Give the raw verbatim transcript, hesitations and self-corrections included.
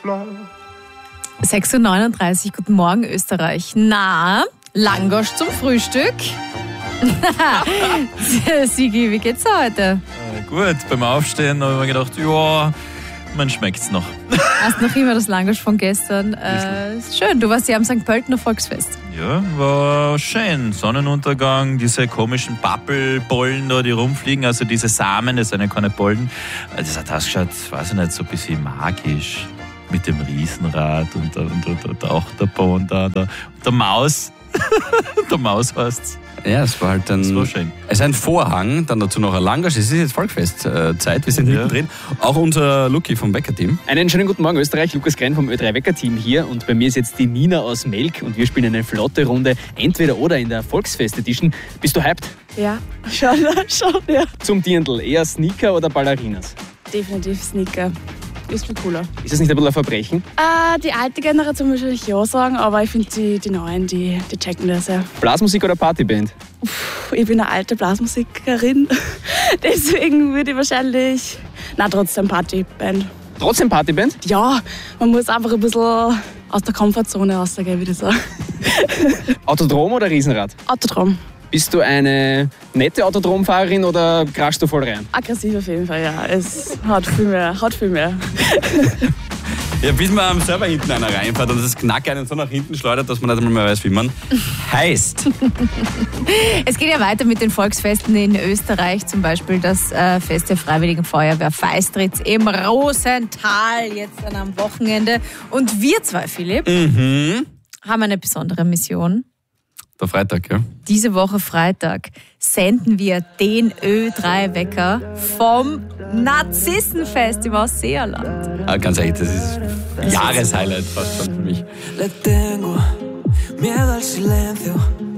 sechs Uhr neununddreißig, guten Morgen Österreich. Na, Langosch zum Frühstück? Sigi, wie geht's dir heute? Äh, gut, beim Aufstehen habe ich mir gedacht, ja, man schmeckt's noch. Hast noch immer das Langosch von gestern. Äh, ist schön, du warst ja am Sankt Pöltener Volksfest. Ja, war schön. Sonnenuntergang, diese komischen Pappelbollen da, die rumfliegen, also diese Samen, das sind ja keine Bollen. Das hat ausgeschaut, weiß ich nicht, so ein bisschen magisch. Mit dem Riesenrad und, und, und, und auch der Bahn da, der, der Maus. Der Maus heißt's. Ja, es war halt ein, das war schön. Es ist ein Vorhang, dann dazu noch ein Langosch. Es ist jetzt Volksfestzeit, wir sind Ja. mittendrin. Auch unser Luki vom Wecker-Team. Einen schönen guten Morgen Österreich, Lukas Grein vom Ö drei Wecker-Team hier und bei mir ist jetzt die Nina aus Melk und wir spielen eine flotte Runde, entweder oder in der Volksfest-Edition. Bist du hyped? Ja, schon, schon, ja. Zum Dirndl, eher Sneaker oder Ballerinas? Definitiv Sneaker. Ist viel cooler. Ist das nicht ein bisschen ein Verbrechen? Äh, die alte Generation würde ich ja sagen, aber ich finde die, die Neuen, die, die checken das ja. Blasmusik oder Partyband? Puh, ich bin eine alte Blasmusikerin, deswegen würde ich wahrscheinlich, na trotzdem Partyband. Trotzdem Partyband? Ja, man muss einfach ein bisschen aus der Komfortzone rausgehen, würde ich sagen. Autodrom oder Riesenrad? Autodrom. Bist du eine nette Autodromfahrerin oder crashst du voll rein? Aggressiv auf jeden Fall, ja. Es hat viel mehr, hat viel mehr. Ja, bis man am Server hinten einer reinfährt und das Knack einen so nach hinten schleudert, dass man nicht einmal mehr weiß, wie man heißt. Es geht ja weiter mit den Volksfesten in Österreich, zum Beispiel das äh, Fest der Freiwilligen Feuerwehr Feistritz im Rosental, jetzt dann am Wochenende. Und wir zwei, Philipp, Mhm. haben eine besondere Mission. Der Freitag, ja. Diese Woche Freitag senden wir den Ö drei Wecker vom Narzissenfest im Ausseerland. Aber ganz ehrlich, das ist ein Jahreshighlight fast schon für mich. Le tengo miedo al silencio.